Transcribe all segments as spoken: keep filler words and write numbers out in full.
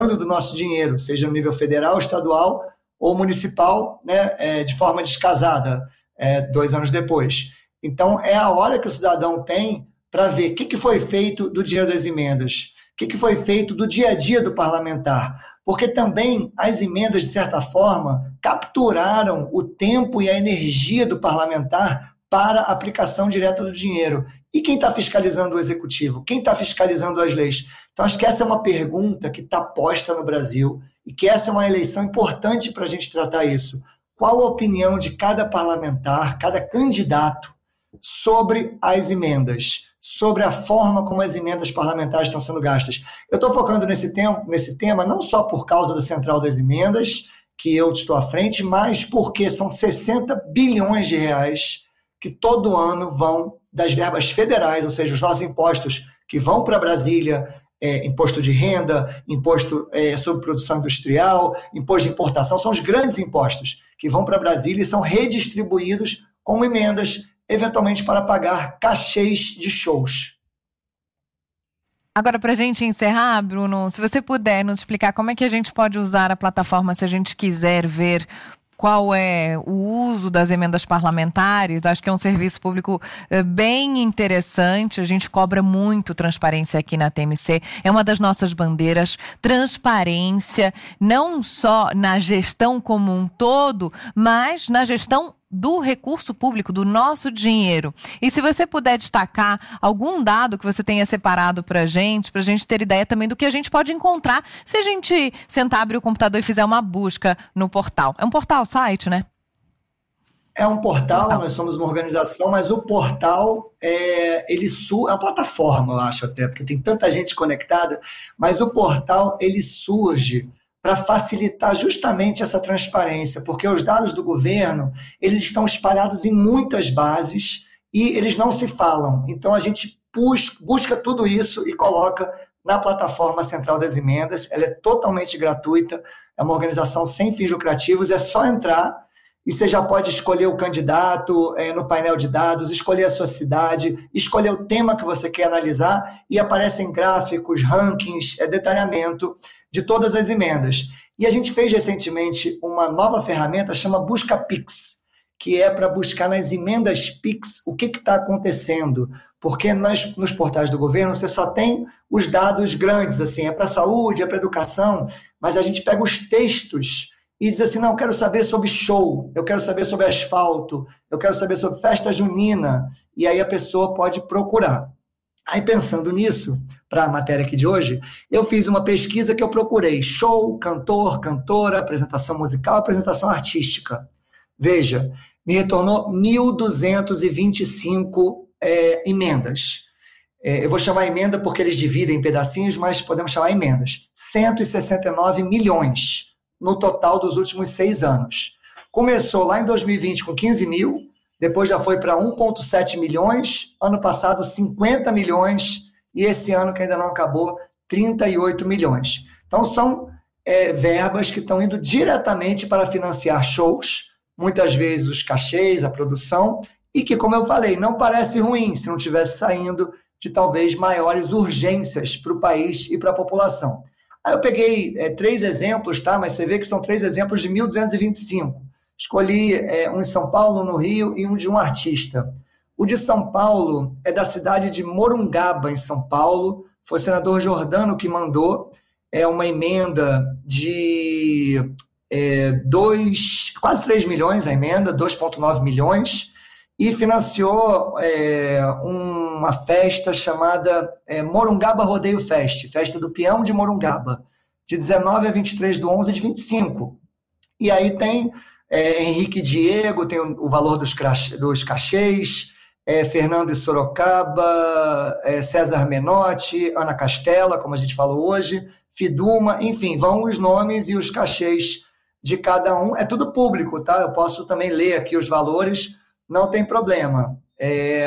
do nosso dinheiro, seja no nível federal, estadual ou municipal, né, é, de forma descasada, é, dois anos depois. Então, é a hora que o cidadão tem para ver o que, que foi feito do dinheiro das emendas, o que, que foi feito do dia a dia do parlamentar, porque também as emendas, de certa forma, capturaram o tempo e a energia do parlamentar para a aplicação direta do dinheiro. E quem está fiscalizando o executivo? Quem está fiscalizando as leis? Então, acho que essa é uma pergunta que está posta no Brasil e que essa é uma eleição importante para a gente tratar isso. Qual a opinião de cada parlamentar, cada candidato sobre as emendas, sobre a forma como as emendas parlamentares estão sendo gastas? Eu estou focando nesse, tempo, nesse tema não só por causa da Central das Emendas, que eu estou à frente, mas porque são sessenta bilhões de reais que todo ano vão das verbas federais, ou seja, os nossos impostos que vão para Brasília, é, imposto de renda, imposto é, sobre produção industrial, imposto de importação, são os grandes impostos que vão para Brasília e são redistribuídos como emendas, eventualmente para pagar cachês de shows. Agora, para a gente encerrar, Bruno, se você puder nos explicar como é que a gente pode usar a plataforma se a gente quiser ver qual é o uso das emendas parlamentares. Acho que é um serviço público bem interessante. A gente cobra muito transparência aqui na T M C. É uma das nossas bandeiras, transparência, não só na gestão como um todo, mas na gestão do recurso público, do nosso dinheiro. E se você puder destacar algum dado que você tenha separado para a gente, para a gente ter ideia também do que a gente pode encontrar se a gente sentar, abrir o computador e fizer uma busca no portal. É um portal, site, né? É um portal, portal. Nós somos uma organização, mas o portal, é, ele su- é uma plataforma, eu acho até, porque tem tanta gente conectada, mas o portal, ele surge para facilitar justamente essa transparência, porque os dados do governo, eles estão espalhados em muitas bases e eles não se falam. Então, a gente busca, busca tudo isso e coloca na plataforma Central das Emendas. Ela é totalmente gratuita, é uma organização sem fins lucrativos, é só entrar e você já pode escolher o candidato é, no painel de dados, escolher a sua cidade, escolher o tema que você quer analisar e aparecem gráficos, rankings, é, detalhamento de todas as emendas. E a gente fez recentemente uma nova ferramenta, chama Busca Pix, que é para buscar nas emendas Pix o que está acontecendo, porque nós, nos portais do governo você só tem os dados grandes, assim, é para saúde, é para educação, mas a gente pega os textos e diz assim, não, eu quero saber sobre show, eu quero saber sobre asfalto, eu quero saber sobre festa junina, e aí a pessoa pode procurar. Aí, pensando nisso, para a matéria aqui de hoje, eu fiz uma pesquisa que eu procurei show, cantor, cantora, apresentação musical, apresentação artística. Veja, me retornou mil duzentas e vinte e cinco é, emendas. É, eu vou chamar emenda porque eles dividem em pedacinhos, mas podemos chamar emendas. cento e sessenta e nove milhões no total dos últimos seis anos. Começou lá em dois mil e vinte com quinze mil, depois já foi para um vírgula sete milhões, ano passado cinquenta milhões, e esse ano que ainda não acabou, trinta e oito milhões. Então são é, verbas que estão indo diretamente para financiar shows, muitas vezes os cachês, a produção, e que, como eu falei, não parece ruim se não estivesse saindo de talvez maiores urgências para o país e para a população. Aí eu peguei é, três exemplos, tá? Mas você vê que são três exemplos de mil duzentos e vinte e cinco. Escolhi é, um em São Paulo, no Rio, e um de um artista. O de São Paulo é da cidade de Morungaba, em São Paulo. Foi o senador Jordano que mandou é, uma emenda de é, dois, quase três milhões, a emenda, dois vírgula nove milhões, e financiou é, uma festa chamada é, Morungaba Rodeio Fest, festa do peão de Morungaba, de dezenove a vinte e três do onze de vinte e cinco. E aí tem é, Henrique Diego, tem o, o valor dos, crach, dos cachês, é, Fernando e Sorocaba, é, César Menotti, Ana Castela, como a gente falou hoje, Fiduma, enfim, vão os nomes e os cachês de cada um. É tudo público, tá? Eu posso também ler aqui os valores, não tem problema. É,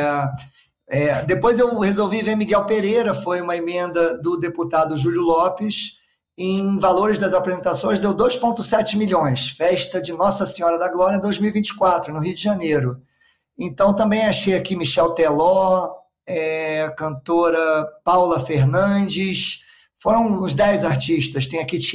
é, depois eu resolvi ver Miguel Pereira, foi uma emenda do deputado Júlio Lopes, em valores das apresentações deu dois vírgula sete milhões, festa de Nossa Senhora da Glória em dois mil e vinte e quatro, no Rio de Janeiro. Então também achei aqui Michel Teló, é, cantora Paula Fernandes, Foram uns dez artistas, tem aqui